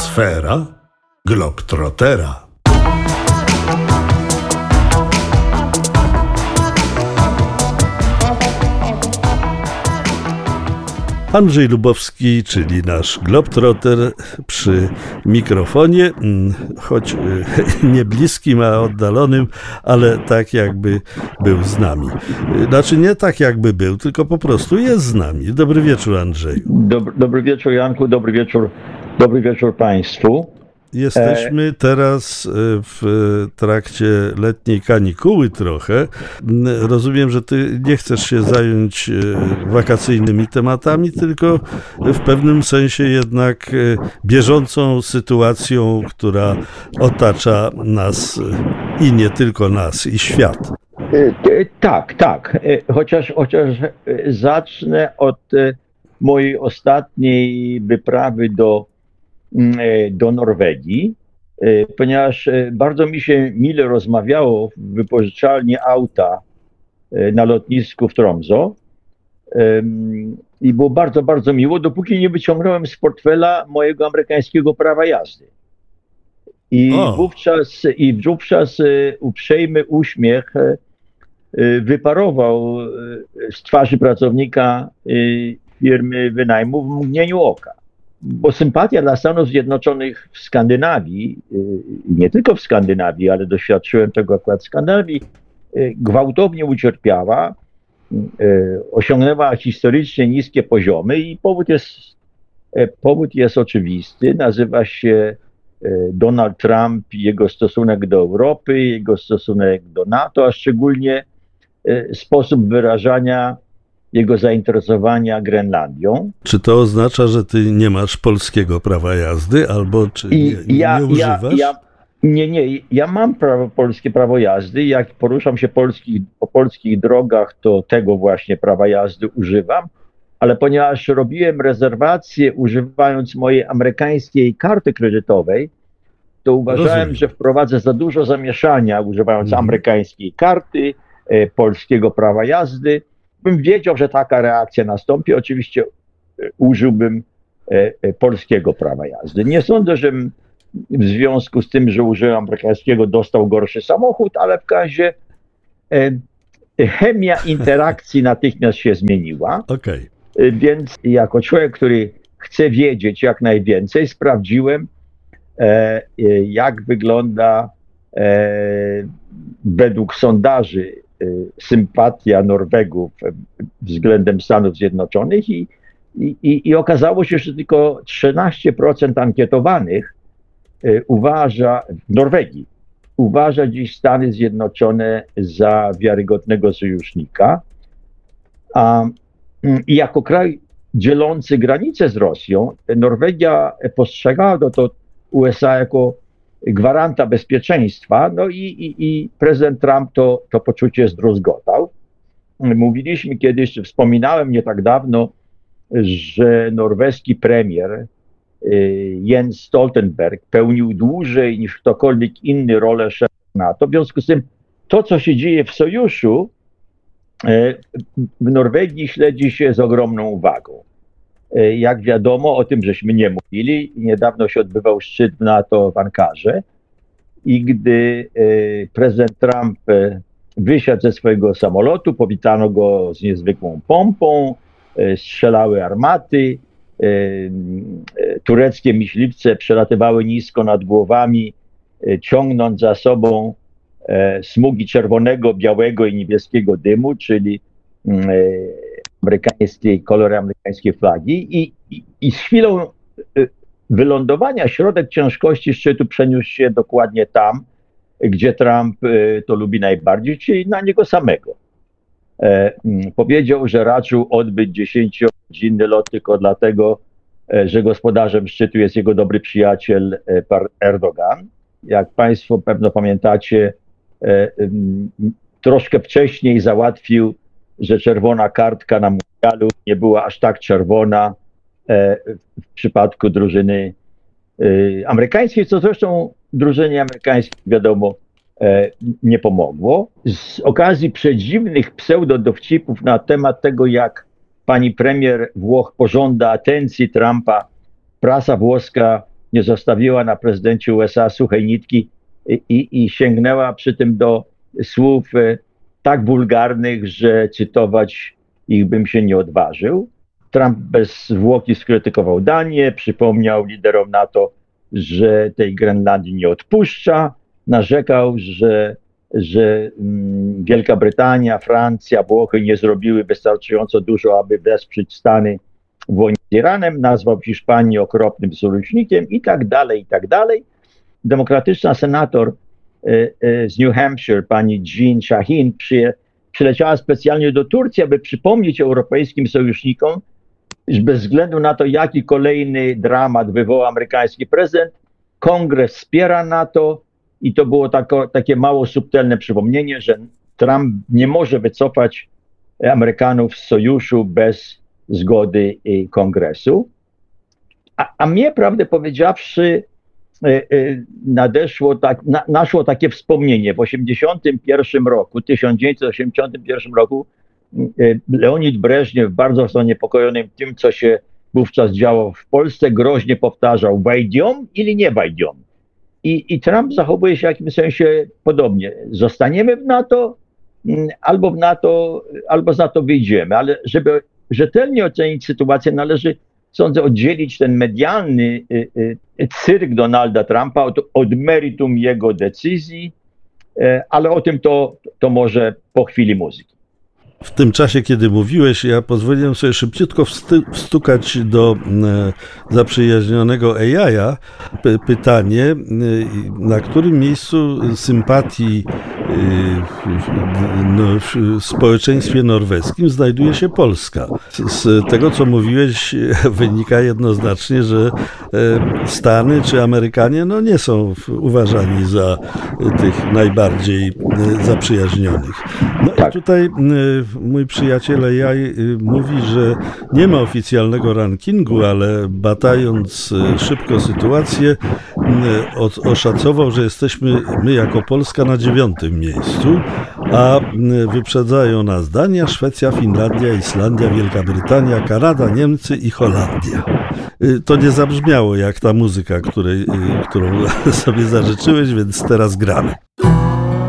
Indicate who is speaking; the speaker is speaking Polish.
Speaker 1: Sfera Globtrotera. Andrzej Lubowski, czyli nasz Globtroter przy mikrofonie, choć nie bliskim, a oddalonym, ale tak jakby był z nami. Znaczy nie tak jakby był, tylko po prostu jest z nami. Dobry wieczór, Andrzeju.
Speaker 2: Dobry wieczór, Janku, dobry wieczór Państwu.
Speaker 1: Jesteśmy teraz w trakcie letniej kanikuły trochę. Rozumiem, że ty nie chcesz się zająć wakacyjnymi tematami, tylko w pewnym sensie jednak bieżącą sytuacją, która otacza nas i nie tylko nas, i świat.
Speaker 2: Tak. Chociaż zacznę od mojej ostatniej wyprawy do Norwegii, ponieważ bardzo mi się mile rozmawiało w wypożyczalni auta na lotnisku w Tromsø i było bardzo, bardzo miło, dopóki nie wyciągnąłem z portfela mojego amerykańskiego prawa jazdy. I wówczas uprzejmy uśmiech wyparował z twarzy pracownika firmy wynajmu w mgnieniu oka. Bo sympatia dla Stanów Zjednoczonych w Skandynawii, nie tylko w Skandynawii, ale doświadczyłem tego akurat w Skandynawii, gwałtownie ucierpiała, osiągnęła historycznie niskie poziomy i powód jest oczywisty. Nazywa się Donald Trump, jego stosunek do Europy, jego stosunek do NATO, a szczególnie sposób wyrażania jego zainteresowania Grenlandią.
Speaker 1: Czy to oznacza, że ty nie masz polskiego prawa jazdy, albo czy nie używasz?
Speaker 2: Ja mam polskie prawo jazdy. Jak poruszam się po polskich drogach, to tego właśnie prawa jazdy używam, ale ponieważ robiłem rezerwację używając mojej amerykańskiej karty kredytowej, to uważałem, że wprowadzę za dużo zamieszania używając amerykańskiej karty, polskiego prawa jazdy. Bym wiedział, że taka reakcja nastąpi, oczywiście użyłbym polskiego prawa jazdy. Nie sądzę, że w związku z tym, że użyłem amerykańskiego, dostał gorszy samochód, ale w razie chemia interakcji natychmiast się zmieniła.
Speaker 1: Okay.
Speaker 2: Więc jako człowiek, który chce wiedzieć jak najwięcej, sprawdziłem, jak wygląda według sondaży sympatia Norwegów względem Stanów Zjednoczonych i okazało się, że tylko 13% ankietowanych w Norwegii uważa dziś Stany Zjednoczone za wiarygodnego sojusznika. I jako kraj dzielący granicę z Rosją, Norwegia postrzegała to USA jako gwaranta bezpieczeństwa, no i prezydent Trump to poczucie zdruzgotał. Mówiliśmy kiedyś, wspominałem nie tak dawno, że norweski premier Jens Stoltenberg pełnił dłużej niż ktokolwiek inny rolę szefa NATO. W związku z tym to, co się dzieje w sojuszu, w Norwegii śledzi się z ogromną uwagą. Jak wiadomo, o tym żeśmy nie mówili, niedawno się odbywał szczyt w NATO w Ankarze i gdy prezydent Trump wysiadł ze swojego samolotu, powitano go z niezwykłą pompą, strzelały armaty, tureckie myśliwce przelatywały nisko nad głowami, ciągnąc za sobą smugi czerwonego, białego i niebieskiego dymu, czyli kolory amerykańskiej flagi i z chwilą wylądowania środek ciężkości szczytu przeniósł się dokładnie tam, gdzie Trump to lubi najbardziej, czyli na niego samego. Powiedział, że raczył odbyć 10-godzinny lot tylko dlatego, że gospodarzem szczytu jest jego dobry przyjaciel Erdogan. Jak Państwo pewno pamiętacie, troszkę wcześniej załatwił, że czerwona kartka na mundialu nie była aż tak czerwona w przypadku drużyny amerykańskiej, co zresztą drużynie amerykańskiej, wiadomo, nie pomogło. Z okazji przedziwnych pseudodowcipów na temat tego, jak pani premier Włoch pożąda atencji Trumpa, prasa włoska nie zostawiła na prezydencie USA suchej nitki i sięgnęła przy tym do słów tak wulgarnych, że cytować ich bym się nie odważył. Trump bez zwłoki skrytykował Danię, przypomniał liderom NATO, że tej Grenlandii nie odpuszcza, narzekał, że Wielka Brytania, Francja, Włochy nie zrobiły wystarczająco dużo, aby wesprzeć Stany w wojnie z Iranem, nazwał Hiszpanię okropnym sojusznikiem i tak dalej, i tak dalej. Demokratyczna senator z New Hampshire, pani Jean Shaheen, przyleciała specjalnie do Turcji, aby przypomnieć europejskim sojusznikom, że bez względu na to, jaki kolejny dramat wywoła amerykański prezydent, Kongres wspiera NATO i to było takie mało subtelne przypomnienie, że Trump nie może wycofać Amerykanów z sojuszu bez zgody Kongresu. A mnie, prawdę powiedziawszy, naszło takie wspomnienie. W 1981 roku Leonid Breżniew, bardzo zaniepokojony tym, co się wówczas działo w Polsce, groźnie powtarzał: wejdziemy ili nie wejdziemy. I Trump zachowuje się w jakimś sensie podobnie. Zostaniemy w NATO, albo z NATO wyjdziemy. Ale żeby rzetelnie ocenić sytuację, należy, sądzę, oddzielić ten medialny cyrk Donalda Trumpa od meritum jego decyzji, ale o tym to może po chwili muzyki.
Speaker 1: W tym czasie, kiedy mówiłeś, ja pozwoliłem sobie szybciutko wstukać do zaprzyjaźnionego AI-a pytanie, na którym miejscu sympatii w społeczeństwie norweskim znajduje się Polska. Z tego, co mówiłeś, wynika jednoznacznie, że Stany czy Amerykanie nie są uważani za tych najbardziej zaprzyjaźnionych. I tutaj mój przyjaciel AI mówi, że nie ma oficjalnego rankingu, ale badając szybko sytuację, oszacował, że jesteśmy my jako Polska na 9. miejscu, a wyprzedzają nas Dania, Szwecja, Finlandia, Islandia, Wielka Brytania, Kanada, Niemcy i Holandia. To nie zabrzmiało jak ta muzyka, którą sobie zażyczyłeś, więc teraz gramy.